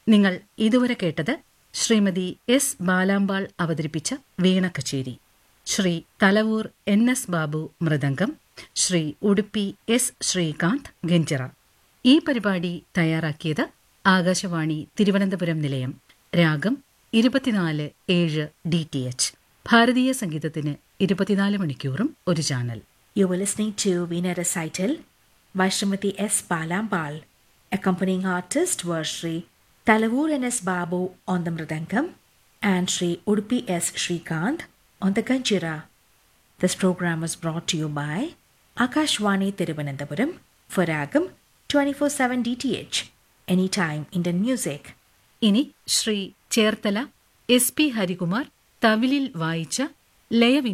നിങ്ങൾ ഇതുവരെ കേട്ടത് ശ്രീമതി എസ് ബാലാമ്പാൾ അവതരിപ്പിച്ച വീണ കച്ചേരി. Shri Thalavoor NS Babu mridangam, Shri Udupi S Srikanth ganjira. ഈ പരിപാടി തയ്യാറാക്കിയത് ആകാശവാണി തിരുവനന്തപുരം നിലയം. രാഗം 24/7 DTH. ഭാരതീയ സംഗീതത്തിന് 24 മണിക്കൂറും ഒരു channel. You were listening to Veena Recital by Srimati S. Balambal. Accompanying artists were Sri Talavur NS Babu on the Mridangam and Sri Udupi S. Shrikant on the Ganjira. This program was brought to you by Akashwani Thiruvananthapuram for Ragam 24/7 DTH. Anytime Indian music. ഇനി Shri Cherthala SP Harikumar തവിലിൽ വായിച്ച ലയ